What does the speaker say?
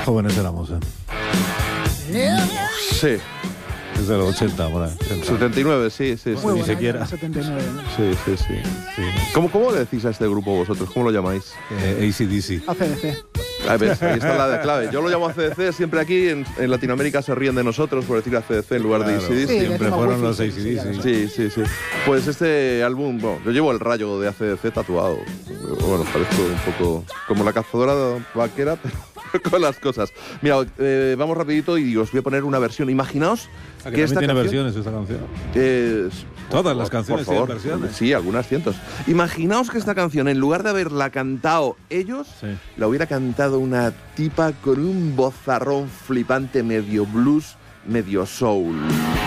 jóvenes éramos, ¿eh? Sí. Desde los 80, por ahí. 79, sí. Muy Ni bueno, siquiera. 79, ¿no? Sí. ¿Cómo le decís a este grupo vosotros? ¿Cómo lo llamáis? AC/DC. ACDC. A ver, ahí está la clave. Yo lo llamo ACDC, siempre aquí en Latinoamérica se ríen de nosotros por decir ACDC en lugar de Claro. AC/DC. Sí, Siempre decimos fueron wifi, los AC/DC. Sí. Pues este álbum, bueno, yo llevo el rayo de ACDC tatuado. Bueno, parezco un poco como la cazadora vaquera, pero con las cosas. Mira, vamos rapidito y os voy a poner una versión. Imaginaos Que que esta también tiene canción... versiones esta canción. Todas las canciones por favor. tienen versiones. Sí, algunas cientos. Imaginaos que esta canción, en lugar de haberla cantado ellos, Sí. la hubiera cantado una tipa con un vozarrón flipante medio blues, medio soul.